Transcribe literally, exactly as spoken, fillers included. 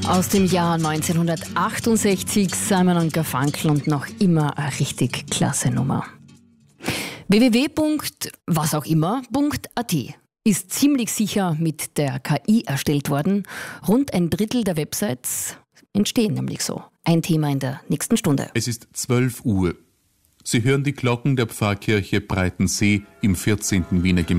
Aus dem Jahr neunzehnhundertachtundsechzig, Simon und Garfunkel und noch immer eine richtig klasse Nummer. w w w punkt was auch immer punkt a t ist ziemlich sicher mit der K I erstellt worden. Rund ein Drittel der Websites entstehen nämlich so. Ein Thema in der nächsten Stunde. Es ist zwölf Uhr. Sie hören die Glocken der Pfarrkirche Breitensee im vierzehnten Wiener Gemeinde.